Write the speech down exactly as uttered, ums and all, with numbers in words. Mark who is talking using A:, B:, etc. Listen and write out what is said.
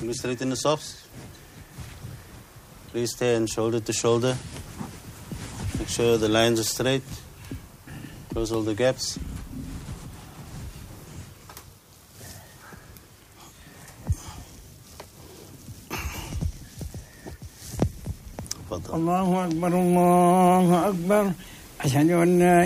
A: Can we straighten the softs? Please stand shoulder to shoulder. Make sure the lines are straight. Close all the gaps.
B: الله أكبر الله أكبر أشهد أن لا